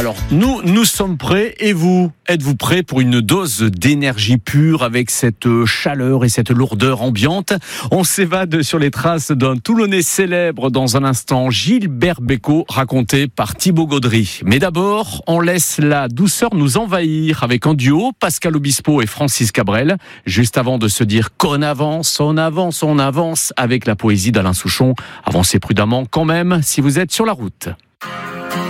Alors, nous sommes prêts et vous ? Êtes-vous prêts pour une dose d'énergie pure avec cette chaleur et cette lourdeur ambiante ? On s'évade sur les traces d'un Toulonnais célèbre dans un instant, Gilbert Bécaud, raconté par Thibaut Gaudry. Mais d'abord, on laisse la douceur nous envahir avec un duo, Pascal Obispo et Francis Cabrel, juste avant de se dire qu'on avance, on avance avec la poésie d'Alain Souchon. Avancez prudemment quand même si vous êtes sur la route.